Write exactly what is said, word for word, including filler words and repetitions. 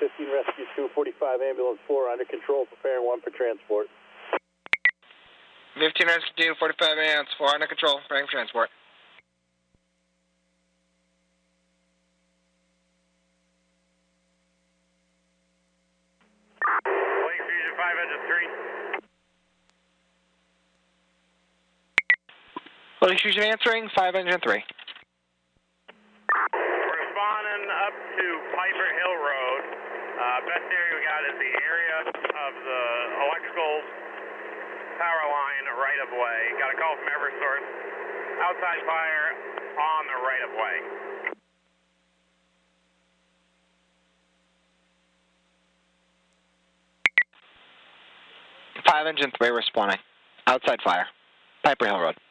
fifteen Rescue two forty-five, ambulance four under control, preparing one for transport. fifteen Rescue two forty-five, ambulance four under control, preparing for transport. Lake Fusion five engine three. Lake Fusion answering, five engine three. Responding up to Piper Hill Road. Uh, best area we got is the area of the electrical power line right of way. Got a call from Eversource. Outside fire on the right of way. five engine three responding. Outside fire. Piper Hill Road.